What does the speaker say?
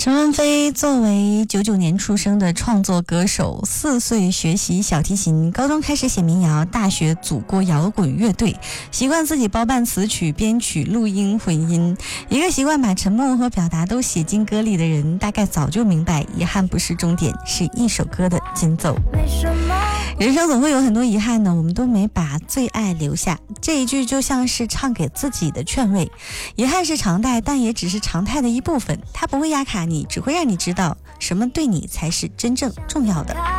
陈文飞作为99年出生的创作歌手，4岁学习小提琴，高中开始写民谣，大学组过摇滚乐队，习惯自己包办词曲、编曲、录音、混音。一个习惯把沉默和表达都写进歌里的人，大概早就明白，遗憾不是终点，是一首歌的间奏。人生总会有很多遗憾呢，我们都没把最爱留下。这一句就像是唱给自己的劝慰。遗憾是常态，但也只是常态的一部分，它不会压垮你，只会让你知道什么对你才是真正重要的。